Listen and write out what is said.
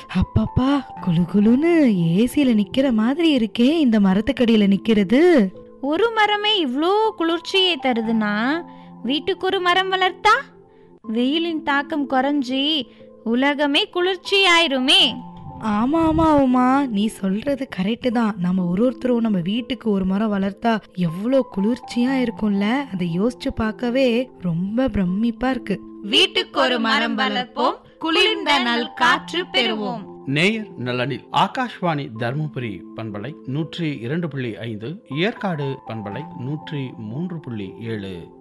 அப்பப்பா, குளு குளுன்னு ஏசில நிக்கிற மாதிரி இருக்கே இந்த மரத்துக்கடியில நிக்கிறது. ஒரு மரமே இவ்ளோ குளிர்ச்சியை தருதுன்னா வீட்டுக்கு ஒரு மரம் வளர்த்தா வெயிலின் தாக்கம் குறைஞ்சி உலகமே குளிர்ச்சி ஆயிருமே. ஆமா ஆமா உமா, நீ சொல்றது கரெக்டு தான். நம்ம ஒருத்தரும் நம்ம வீட்டுக்கு ஒரு மரம் வளர்த்தா எவ்வளோ குளிர்ச்சியா இருக்கும்ல. அதை யோசிச்சு பார்க்கவே ரொம்ப பிரமிப்பா இருக்கு. வீட்டுக்கு ஒரு மரம் வளர்ப்போம், குளிர்ந்த நல் காற்று பெறுவோம். நேயர் நலனில் ஆகாஷ்வாணி தர்மபுரி பண்பலை 102.5, ஏற்காடு பண்பலை 103.7.